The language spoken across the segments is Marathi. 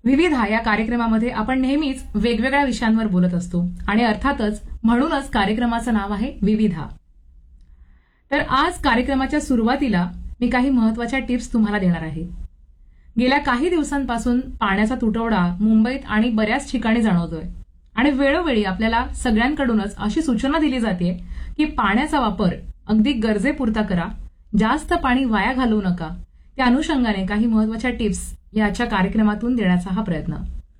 विविधा या कार्यक्रमामध्ये आपण नेहमीच वेगवेगळ्या विषयांवर बोलत असतो आणि अर्थातच म्हणूनच कार्यक्रमाचं नाव आहे विविधा. तर आज कार्यक्रमाच्या सुरुवातीला मी काही महत्वाच्या टिप्स तुम्हाला देणार आहे. गेल्या काही दिवसांपासून पाण्याचा तुटवडा मुंबईत आणि बऱ्याच ठिकाणी जाणवतोय आणि वेळोवेळी आपल्याला सगळ्यांकडूनच अशी सूचना दिली जाते की पाण्याचा वापर अगदी गरजेपुरता करा, जास्त पाणी वाया घालवू नका. त्या अनुषंगाने काही महत्वाच्या टिप्स याच्या कार्यक्रमातून देण्याचा हा प्रयत्न.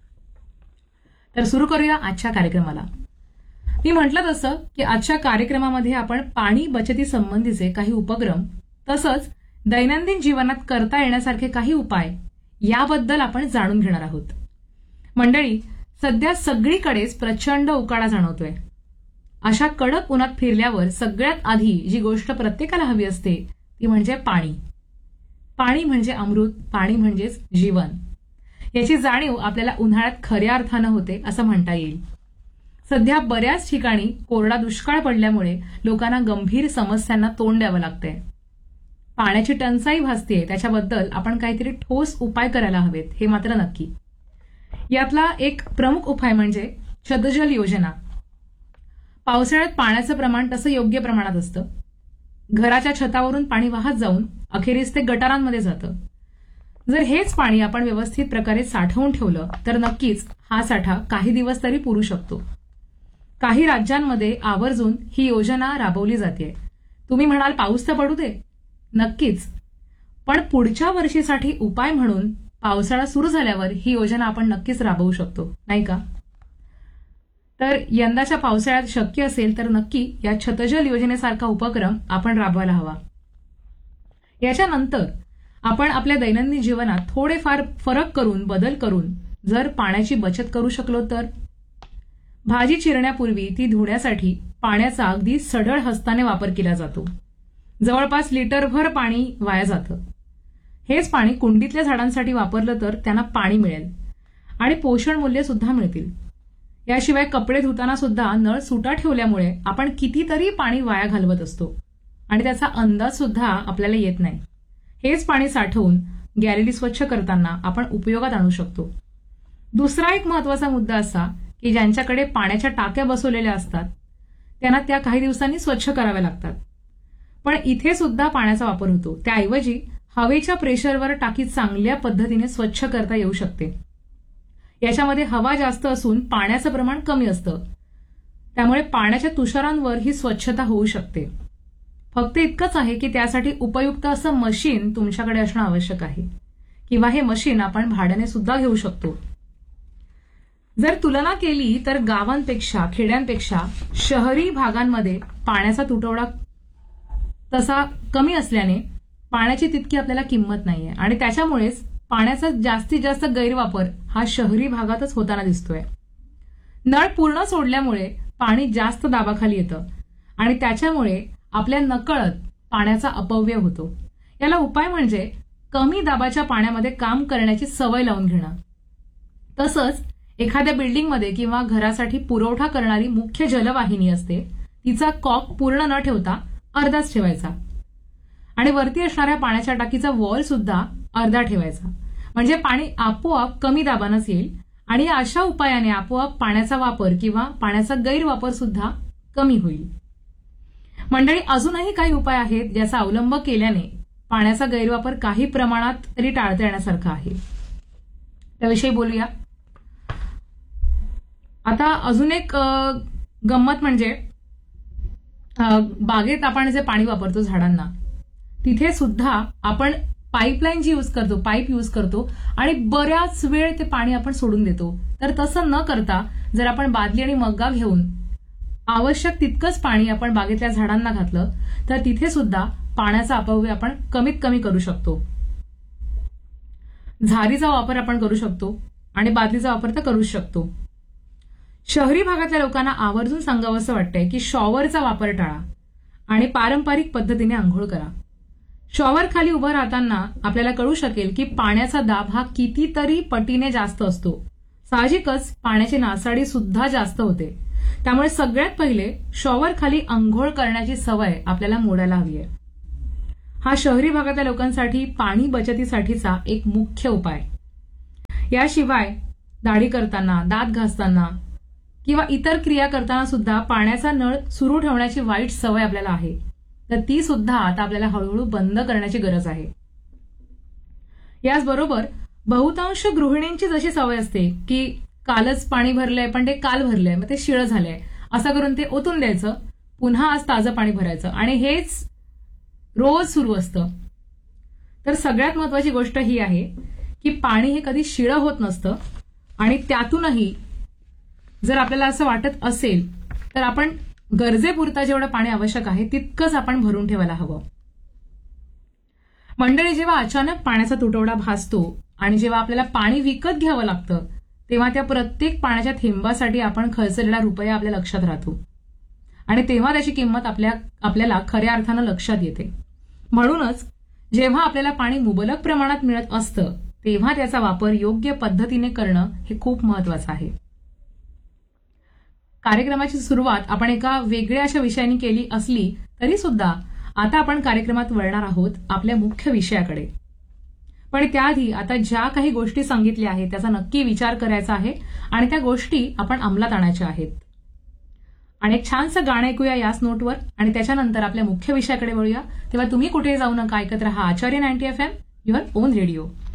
तर सुरू करूया आजच्या कार्यक्रमाला. मी म्हटलं तसं की आजच्या कार्यक्रमामध्ये आपण पाणी बचती संबंधीचे काही उपक्रम तसंच दैनंदिन जीवनात करता येण्यासारखे काही उपाय याबद्दल आपण जाणून घेणार आहोत. मंडळी, सध्या सगळीकडेच प्रचंड उकाडा जाणवतोय. अशा कडक उन्हात फिरल्यावर सगळ्यात आधी जी गोष्ट प्रत्येकाला हवी असते ती म्हणजे पाणी. पाणी म्हणजे अमृत, पाणी म्हणजेच जीवन. याची जाणीव आपल्याला उन्हाळ्यात खऱ्या अर्थानं होते असं म्हणता येईल. सध्या बऱ्याच ठिकाणी कोरडा दुष्काळ पडल्यामुळे लोकांना गंभीर समस्यांना तोंड द्यावं लागतंय. पाण्याची टंचाई भासतेय, त्याच्याबद्दल आपण काहीतरी ठोस उपाय करायला हवेत हे मात्र नक्की. यातला एक प्रमुख उपाय म्हणजे छतजल योजना. पावसाळ्यात पाण्याचं प्रमाण तसं योग्य प्रमाणात असतं. घराच्या छतावरून पाणी वाहत जाऊन अखेरीस ते गटारांमध्ये जातं. जर हेच पाणी आपण व्यवस्थित प्रकारे साठवून ठेवलं तर नक्कीच हा साठा काही दिवस तरी पुरू शकतो. काही राज्यांमध्ये आवर्जून ही योजना राबवली जाते. तुम्ही म्हणाल पाऊस तर पडू दे. नक्कीच, पण पुढच्या वर्षीसाठी उपाय म्हणून पावसाळा सुरू झाल्यावर ही योजना आपण नक्कीच राबवू शकतो, नाही का? तर यंदाच्या पावसाळ्यात शक्य असेल तर नक्की या छतजल योजनेसारखा उपक्रम आपण राबवायला हवा. याच्यानंतर आपण आपल्या दैनंदिन जीवनात थोडेफार फरक करून बदल करून जर पाण्याची बचत करू शकलो तर भाजी चिरण्यापूर्वी ती धुण्यासाठी पाण्याचा अगदी सढळ हस्ताने वापर केला जातो. जवळपास लिटरभर पाणी वाया जातं. हेच पाणी कुंडीतल्या झाडांसाठी वापरलं तर त्यांना पाणी मिळेल आणि पोषण मूल्य सुद्धा मिळतील. याशिवाय कपडे धुताना सुद्धा नळ सुटा ठेवल्यामुळे आपण कितीतरी पाणी वाया घालवत असतो आणि त्याचा अंदाज सुद्धा आपल्याला येत नाही. हेच पाणी साठवून गॅलरी स्वच्छ करताना आपण उपयोगात आणू शकतो. दुसरा एक महत्वाचा मुद्दा असा की ज्यांच्याकडे पाण्याच्या टाक्या बसवलेल्या असतात त्यांना त्या काही दिवसांनी स्वच्छ कराव्या लागतात. पण इथे सुद्धा पाण्याचा वापर होतो. त्याऐवजी हवेच्या प्रेशरवर टाकी चांगल्या पद्धतीने स्वच्छ करता येऊ शकते. याच्यामध्ये हवा जास्त असून पाण्याचं प्रमाण कमी असतं, त्यामुळे पाण्याच्या तुषारांवर ही स्वच्छता होऊ शकते. फक्त इतकंच आहे की त्यासाठी उपयुक्त असं मशीन तुमच्याकडे असणं आवश्यक आहे किंवा हे मशीन आपण भाड्याने सुद्धा घेऊ शकतो. जर तुलना केली तर गावांपेक्षा खेड्यांपेक्षा शहरी भागांमध्ये पाण्याचा तुटवडा तसा कमी असल्याने पाण्याची तितकी आपल्याला किंमत नाहीये आणि त्याच्यामुळेच पाण्याचा जास्तीत जास्त गैरवापर हा शहरी भागातच होताना दिसतोय. नळ पूर्ण सोडल्यामुळे पाणी जास्त दाबाखाली येतं आणि त्याच्यामुळे आपल्या नकळत पाण्याचा अपव्यय होतो. याला उपाय म्हणजे कमी दाबाच्या पाण्यामध्ये काम करण्याची सवय लावून घेणं. तसंच एखाद्या बिल्डिंगमध्ये किंवा घरासाठी पुरवठा करणारी मुख्य जलवाहिनी असते, तिचा कॉक पूर्ण न ठेवता अर्धाच ठेवायचा आणि वरती असणाऱ्या पाण्याच्या टाकीचा वॉल सुद्धा अर्धा ठेवायचा. म्हणजे पाणी आपोआप कमी दाबानच येईल आणि या अशा उपायाने आपोआप पाण्याचा वापर किंवा पाण्याचा गैरवापर सुद्धा कमी होईल. मंडळी, अजूनही काही उपाय आहेत ज्याचा अवलंब केल्याने पाण्याचा गैरवापर काही प्रमाणात तरी टाळता येण्यासारखा आहे. त्याविषयी बोलूया. आता अजून एक गंमत म्हणजे बागेत आपण जे पाणी वापरतो झाडांना, तिथे सुद्धा आपण पाईपलाईन जी यूज करतो, पाईप यूज करतो आणि बऱ्याच वेळ ते पाणी आपण सोडून देतो. तर तसं न करता जर आपण बादली आणि मग्गा घेऊन आवश्यक तितकंच पाणी आपण बागेतल्या झाडांना घातलं तर तिथे सुद्धा पाण्याचा अपव्यय आपण कमीत कमी करू शकतो. झारीचा वापर आपण करू शकतो आणि बादलीचा वापर तर करूच शकतो. शहरी भागातल्या लोकांना आवर्जून सांगावंसं वाटतंय की शॉवरचा वापर टाळा आणि पारंपरिक पद्धतीने आंघोळ करा. शॉवर खाली उभं राहताना आपल्याला कळू शकेल की पाण्याचा दाब हा कितीतरी पटीने जास्त असतो. साहजिकच पाण्याची नासाडी सुद्धा जास्त होते. त्यामुळे सगळ्यात पहिले शॉवर खाली आंघोळ करण्याची सवय आपल्याला मोडायला हवी आहे. हा शहरी भागातल्या लोकांसाठी पाणी बचतीसाठीचा एक मुख्य उपाय. याशिवाय दाढी करताना, दात घासताना किंवा इतर क्रिया करताना सुद्धा पाण्याचा नळ सुरू ठेवण्याची वाईट सवय आपल्याला आहे. तर ती सुद्धा आता आपल्याला हळूहळू बंद करण्याची गरज आहे. याचबरोबर बहुतांश गृहिणींची जशी सवय असते की कालच पाणी भरलंय पण ते काल भरलंय, मग ते शिळं झालंय, असं करून ते ओतून द्यायचं, पुन्हा आज ताजं पाणी भरायचं आणि हेच रोज सुरू असतं. तर सगळ्यात महत्वाची गोष्ट ही आहे की पाणी हे कधी शिळं होत नसतं आणि त्यातूनही जर आपल्याला असं वाटत असेल तर आपण गरजेपुरता जेवढं पाणी आवश्यक आहे तितकंच आपण भरून ठेवायला हवं. मंडळी, जेव्हा अचानक पाण्याचा तुटवडा भासतो आणि जेव्हा आपल्याला पाणी विकत घ्यावं लागतं तेव्हा त्या प्रत्येक पाण्याच्या थेंबासाठी आपण खर्चलेला रुपया आपल्या लक्षात राहतो आणि तेव्हा त्याची किंमत आपल्याला खऱ्या अर्थानं लक्षात येते. म्हणूनच जेव्हा आपल्याला पाणी मुबलक प्रमाणात मिळत असतं तेव्हा त्याचा वापर योग्य पद्धतीने करणं हे खूप महत्वाचं आहे. कार्यक्रमाची सुरुवात आपण एका वेगळ्या अशा विषयाने केली असली तरी सुद्धा आता आपण कार्यक्रमात वळणार आहोत आपल्या मुख्य विषयाकडे. पण त्याआधी आता ज्या काही गोष्टी सांगितल्या आहेत त्याचा नक्की विचार करायचा आहे आणि त्या गोष्टी आपण अंमलात आणायच्या आहेत. आणि एक छानसं गाणं ऐकूया याच नोटवर आणि त्याच्यानंतर आपल्या मुख्य विषयाकडे वळूया. तेव्हा तुम्ही कुठे जाऊ नका, ऐकत रहा आचार्य 90 FM, युअर ओन रेडिओ.